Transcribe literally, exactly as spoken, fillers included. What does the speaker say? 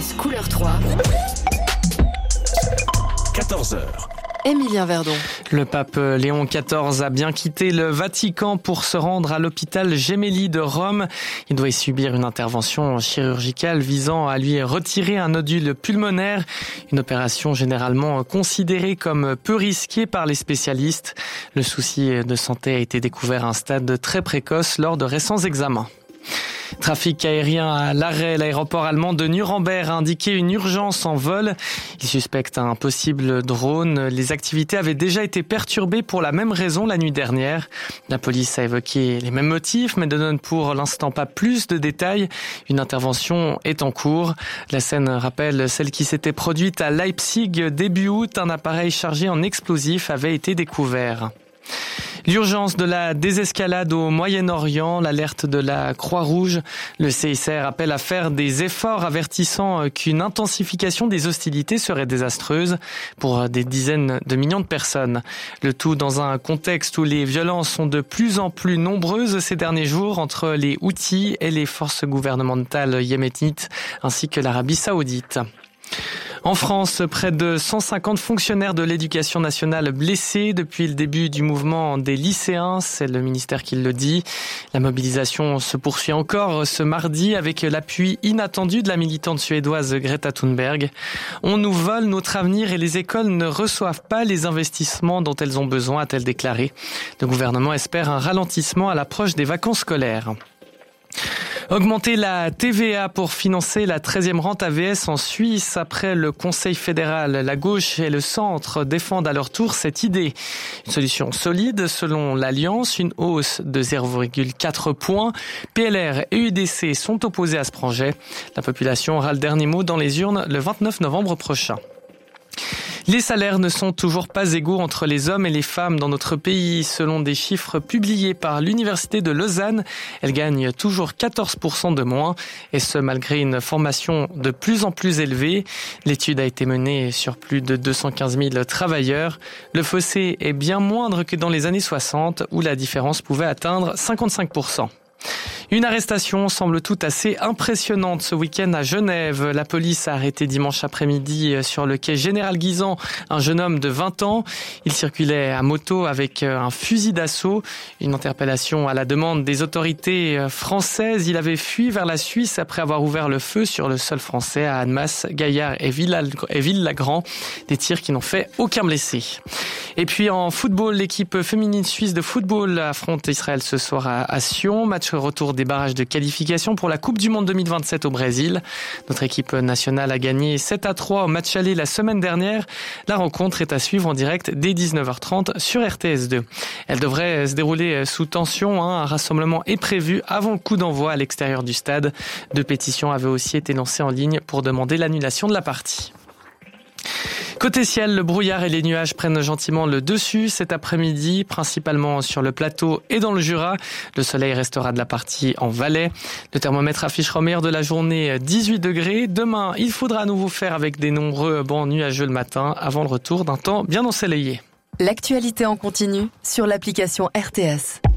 S couleur trois. quatorze heures. Émilien Verdon. Le pape Léon quatorze a bien quitté le Vatican pour se rendre à l'hôpital Gemelli de Rome. Il doit y subir une intervention chirurgicale visant à lui retirer un nodule pulmonaire. Une opération généralement considérée comme peu risquée par les spécialistes. Le souci de santé a été découvert à un stade très précoce lors de récents examens. Trafic aérien à l'arrêt. L'aéroport allemand de Nuremberg a indiqué une urgence en vol. Il suspecte un possible drone. Les activités avaient déjà été perturbées pour la même raison la nuit dernière. La police a évoqué les mêmes motifs, mais ne donne pour l'instant pas plus de détails. Une intervention est en cours. La scène rappelle celle qui s'était produite à Leipzig début août. Un appareil chargé en explosifs avait été découvert. L'urgence de la désescalade au Moyen-Orient, l'alerte de la Croix-Rouge. Le C I C R appelle à faire des efforts, avertissant qu'une intensification des hostilités serait désastreuse pour des dizaines de millions de personnes. Le tout dans un contexte où les violences sont de plus en plus nombreuses ces derniers jours entre les Houthis et les forces gouvernementales yéménites, ainsi que l'Arabie Saoudite. En France, près de cent cinquante fonctionnaires de l'éducation nationale blessés depuis le début du mouvement des lycéens, c'est le ministère qui le dit. La mobilisation se poursuit encore ce mardi avec l'appui inattendu de la militante suédoise Greta Thunberg. On nous vole notre avenir et les écoles ne reçoivent pas les investissements dont elles ont besoin, a-t-elle déclaré. Le gouvernement espère un ralentissement à l'approche des vacances scolaires. Augmenter la T V A pour financer la treizième rente A V S en Suisse. Après le Conseil fédéral, la gauche et le centre défendent à leur tour cette idée. Une solution solide selon l'Alliance, une hausse de zéro virgule quatre points. P L R et U D C sont opposés à ce projet. La population aura le dernier mot dans les urnes le vingt-neuf novembre prochain. Les salaires ne sont toujours pas égaux entre les hommes et les femmes dans notre pays. Selon des chiffres publiés par l'Université de Lausanne, elles gagnent toujours quatorze pour cent de moins, et ce malgré une formation de plus en plus élevée. L'étude a été menée sur plus de deux cent quinze mille travailleurs. Le fossé est bien moindre que dans les années soixante, où la différence pouvait atteindre cinquante-cinq pour cent. Une arrestation semble tout assez impressionnante ce week-end à Genève. La police a arrêté dimanche après-midi sur le quai Général Guisan un jeune homme de vingt ans. Il circulait à moto avec un fusil d'assaut. Une interpellation à la demande des autorités françaises. Il avait fui vers la Suisse après avoir ouvert le feu sur le sol français à Annemasse, Gaillard et Ville-Lagrand. Des tirs qui n'ont fait aucun blessé. Et puis en football, l'équipe féminine suisse de football affronte Israël ce soir à Sion. Match retour des barrages de qualification pour la Coupe du Monde deux mille vingt-sept au Brésil. Notre équipe nationale a gagné sept à trois au match aller la semaine dernière. La rencontre est à suivre en direct dès dix-neuf heures trente sur R T S deux. Elle devrait se dérouler sous tension. Hein. Un rassemblement est prévu avant le coup d'envoi à l'extérieur du stade. Deux pétitions avaient aussi été lancées en ligne pour demander l'annulation de la partie. Côté ciel, le brouillard et les nuages prennent gentiment le dessus cet après-midi, principalement sur le plateau et dans le Jura. Le soleil restera de la partie en Valais. Le thermomètre affichera au meilleur de la journée dix-huit degrés. Demain, il faudra à nouveau faire avec des nombreux bancs nuageux le matin avant le retour d'un temps bien ensoleillé. L'actualité en continu sur l'application R T S.